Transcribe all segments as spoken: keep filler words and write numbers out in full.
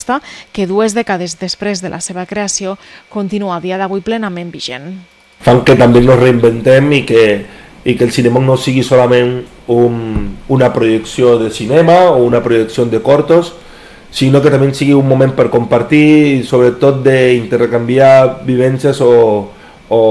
que dues dècades després de la seva creació continua a dia d'avui plenament vigent. Fan que també nos reinventem i que, i que el cinema no sigui solament un, una projecció de cinema o una projecció de cortos, sinó que també sigui un moment per compartir i sobretot d'intercanviar vivències o, o,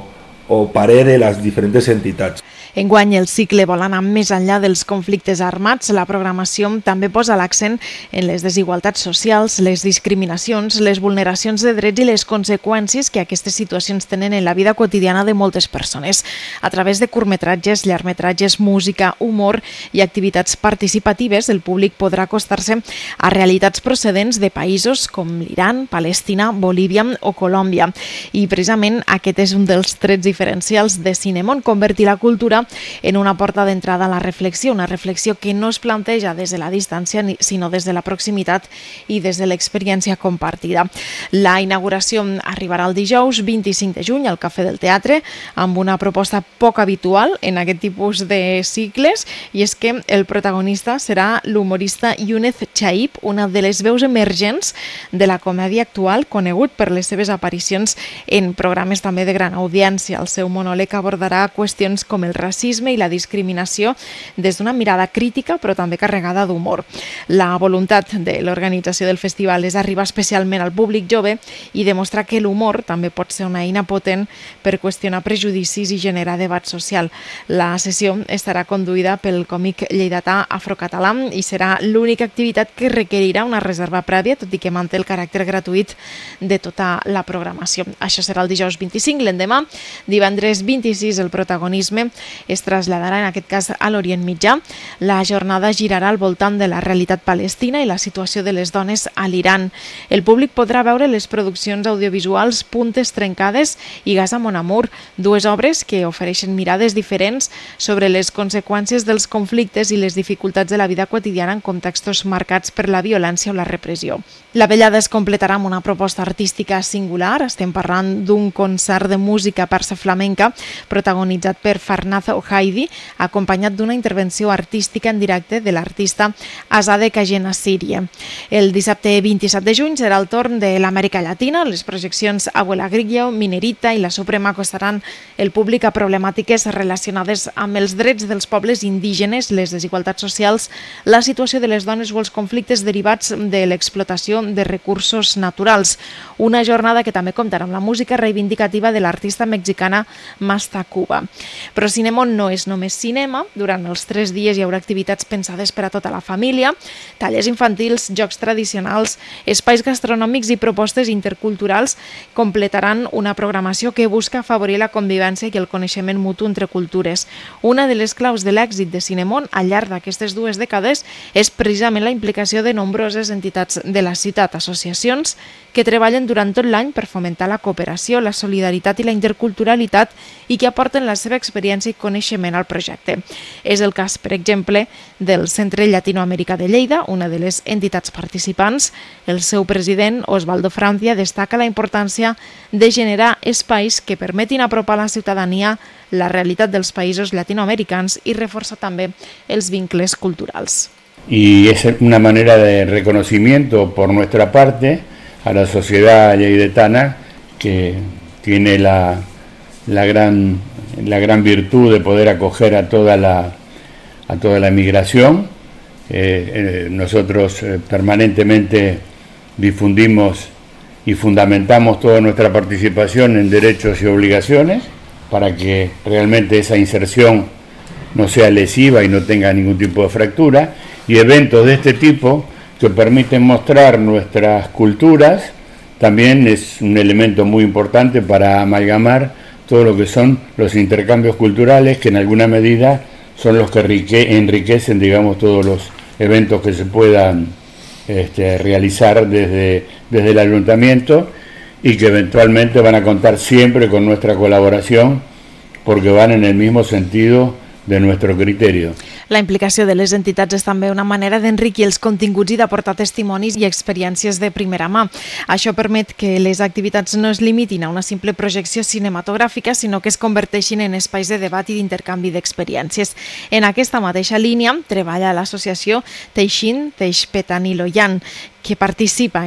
o parer de les diferents entitats. Enguany el cicle vol anar més enllà dels conflictes armats. La programació també posa l'accent en les desigualtats socials, les discriminacions, les vulneracions de drets i les conseqüències que aquestes situacions tenen en la vida quotidiana de moltes persones. A través de curtmetratges, llargmetratges, música, humor i activitats participatives, el públic podrà acostar-se a realitats procedents de països com l'Iran, Palestina, Bolívia o Colòmbia. I precisament aquest és un dels trets diferencials de Cinemón, convertir la cultura en una porta d'entrada a la reflexió, una reflexió que no es planteja des de la distància, sinó des de la proximitat i des de l'experiència compartida. La inauguració arribarà el dijous vint-i-cinc de juny al Cafè del Teatre amb una proposta poc habitual en aquest tipus de cicles, i és que el protagonista serà l'humorista Youneth Chaib, una de les veus emergents de la comèdia actual, conegut per les seves aparicions en programes també de gran audiència. El seu monòleg abordarà qüestions com el racisme i la discriminació des d'una mirada crítica però també carregada d'humor. La voluntat de l'organització del festival és arribar especialment al públic jove i demostrar que l'humor també pot ser una eina potent per qüestionar prejudicis i generar debat social. La sessió estarà conduïda pel còmic lleidatà afrocatalà i serà l'única activitat que requerirà una reserva prèvia, tot i que manté el caràcter gratuït de tota la programació. Això serà el dijous vint-i-cinc, l'endemà, divendres vint-i-sis, el protagonisme es traslladarà en aquest cas a l'Orient Mitjà. La jornada girarà al voltant de la realitat palestina i la situació de les dones a l'Iran. El públic podrà veure les produccions audiovisuals Puntes trencades i Gaza Mon Amour, dues obres que ofereixen mirades diferents sobre les conseqüències dels conflictes i les dificultats de la vida quotidiana en contextos marcats per la violència o la repressió. La vetllada es completarà amb una proposta artística singular. Estem parlant d'un concert de música persa flamenca protagonitzat per Farnaz Ohaidi, acompanyat d'una intervenció artística en directe de l'artista Azadeh Khajen-Assiri. El dissabte vint-i-set de juny serà el torn de l'Amèrica Llatina. Les projeccions Abuela Grillo, Minerita i La Suprema acostaran el públic a problemàtiques relacionades amb els drets dels pobles indígenes, les desigualtats socials, la situació de les dones o els conflictes derivats de l'explotació de recursos naturals. Una jornada que també comptarà amb la música reivindicativa de l'artista mexicana Masta Cuba. Però Cinemón no és només cinema. Durant els tres dies hi haurà activitats pensades per a tota la família, tallers infantils, jocs tradicionals, espais gastronòmics i propostes interculturals completaran una programació que busca afavorir la convivència i el coneixement mutu entre cultures. Una de les claus de l'èxit de Cinemón al llarg d'aquestes dues dècades és precisament la implicació de nombroses entitats de la ciutat, associacions que treballen durant tot l'any per fomentar la cooperació, la solidaritat i la interculturalitat i que aporten la seva experiència i coneixement al projecte. És el cas, per exemple, del Centre Llatinoamericà de Lleida, una de les entitats participants. El seu president, Osvaldo Francia, destaca la importància de generar espais que permetin apropar a la ciutadania la realitat dels països latinoamericans i reforçar també els vincles culturals. Y es una manera de reconocimiento por nuestra parte a la sociedad lleidetana, que tiene la, la, gran, la gran virtud de poder acoger a toda la, a toda la migración. Eh, eh, nosotros eh, permanentemente difundimos y fundamentamos toda nuestra participación en derechos y obligaciones para que realmente esa inserción no sea lesiva y no tenga ningún tipo de fractura, y eventos de este tipo que permiten mostrar nuestras culturas también es un elemento muy importante para amalgamar todo lo que son los intercambios culturales, que en alguna medida son los que enriquecen, digamos, todos los eventos que se puedan este, realizar desde, desde el ayuntamiento, y que eventualmente van a contar siempre con nuestra colaboración porque van en el mismo sentido de nuestro criterio. La implicació de les entitats és també una manera d'enriquir els continguts i d'aportar testimonis i experiències de primera mà. Això permet que les activitats no es limitin a una simple projecció cinematogràfica, sinó que es converteixin en espais de debat i d'intercanvi d'experiències. En aquesta mateixa línia treballa l'associació Teixin Teixpetaniloyan, que participa